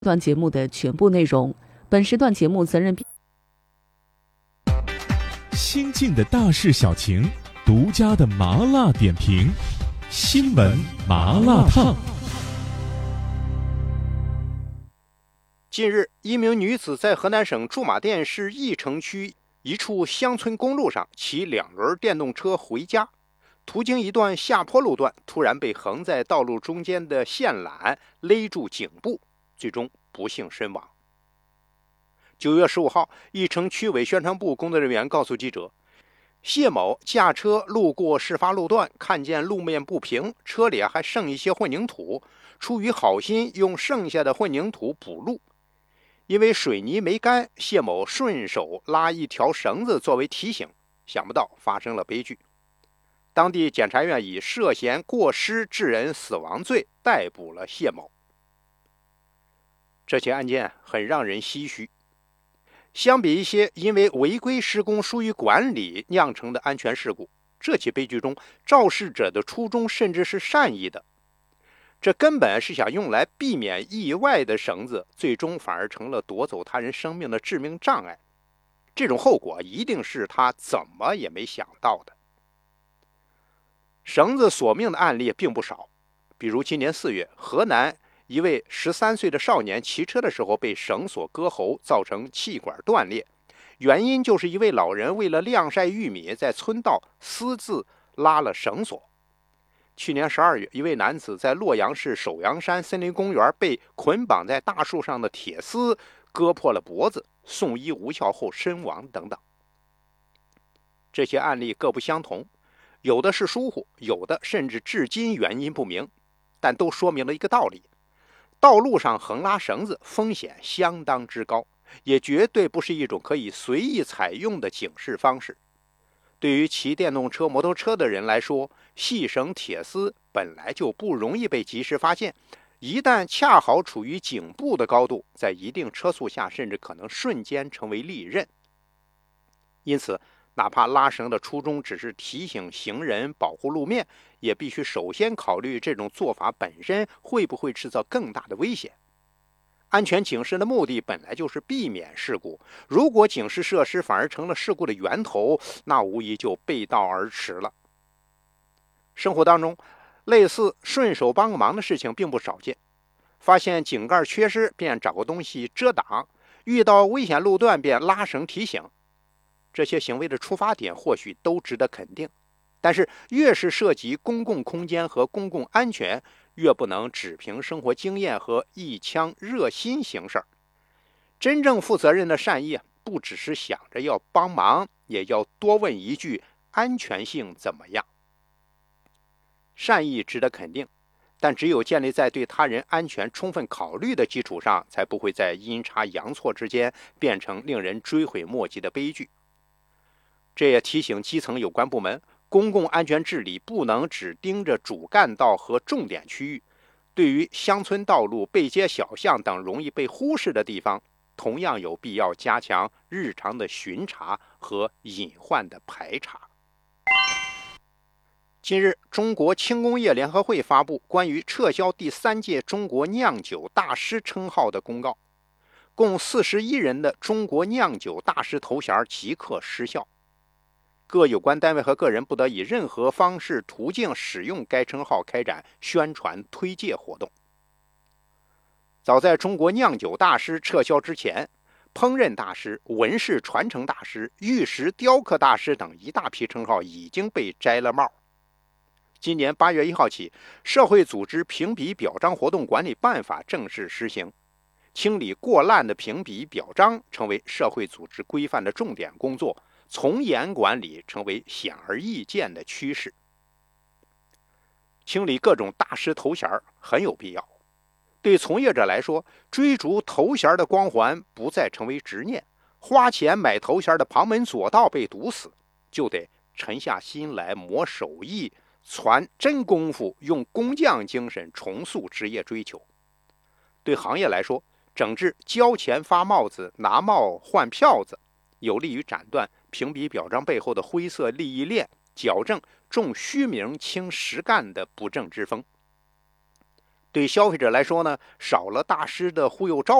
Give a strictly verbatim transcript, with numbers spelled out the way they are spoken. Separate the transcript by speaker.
Speaker 1: 段节目的全部内容。本时段节目责任编
Speaker 2: 新晋的大事小情，独家的麻辣点评，新闻麻辣烫。
Speaker 3: 近日，一名女子在河南省驻马店市翼城区一处乡村公路上骑两轮电动车回家，途经一段下坡路段，突然被横在道路中间的线缆勒住颈部，最终不幸身亡。九月十五号，翼城区委宣传部工作人员告诉记者，谢某驾车路过事发路段，看见路面不平，车里还剩一些混凝土，出于好心用剩下的混凝土补路。因为水泥没干，谢某顺手拉一条绳子作为提醒，想不到发生了悲剧。当地检察院以涉嫌过失致人死亡罪逮捕了谢某。这起案件很让人唏嘘，相比一些因为违规施工疏于管理酿成的安全事故，这起悲剧中肇事者的初衷甚至是善意的。这根本是想用来避免意外的绳子，最终反而成了夺走他人生命的致命障碍。这种后果一定是他怎么也没想到的。绳子索命的案例并不少，比如今年四月，河南一位十三岁的少年骑车的时候被绳索割喉，造成气管断裂，原因就是一位老人为了晾晒玉米，在村道私自拉了绳索。去年十二月，一位男子在洛阳市首阳山森林公园被捆绑在大树上的铁丝割破了脖子，送医无效后身亡等等。这些案例各不相同，有的是疏忽，有的甚至至今原因不明，但都说明了一个道理：道路上横拉绳子风险相当之高，也绝对不是一种可以随意采用的警示方式。对于骑电动车、摩托车的人来说，细绳铁丝本来就不容易被及时发现，一旦恰好处于颈部的高度，在一定车速下，甚至可能瞬间成为利刃。因此，哪怕拉绳的初衷只是提醒行人保护路面，也必须首先考虑这种做法本身会不会制造更大的危险。安全警示的目的本来就是避免事故，如果警示设施反而成了事故的源头，那无疑就背道而驰了。生活当中，类似顺手帮个忙的事情并不少见，发现井盖缺失便找个东西遮挡，遇到危险路段便拉绳提醒，这些行为的出发点或许都值得肯定，但是越是涉及公共空间和公共安全，越不能只凭生活经验和一腔热心行事儿。真正负责任的善意，不只是想着要帮忙，也要多问一句：安全性怎么样？善意值得肯定，但只有建立在对他人安全充分考虑的基础上，才不会在阴差阳错之间变成令人追悔莫及的悲剧。这也提醒基层有关部门，公共安全治理不能只盯着主干道和重点区域，对于乡村道路、背街小巷等容易被忽视的地方，同样有必要加强日常的巡查和隐患的排查。近日，中国轻工业联合会发布关于撤销第三届中国酿酒大师称号的公告，共四十一人的中国酿酒大师头衔即刻失效。各有关单位和个人不得以任何方式途径使用该称号开展宣传推介活动。早在中国酿酒大师撤销之前，烹饪大师、文饰传承大师、玉石雕刻大师等一大批称号已经被摘了帽。今年八月一号起，社会组织评比表彰活动管理办法正式施行，清理过烂的评比表彰成为社会组织规范的重点工作，从严管理成为显而易见的趋势。清理各种大师头衔很有必要。对从业者来说，追逐头衔的光环不再成为执念，花钱买头衔的旁门左道被堵死，就得沉下心来磨手艺，传真功夫，用工匠精神重塑职业追求。对行业来说，整治交钱发帽子、拿帽换票子，有利于斩断评比表彰背后的灰色利益链，矫正重虚名轻实干的不正之风。 对消费者来说呢，少了大师的忽悠招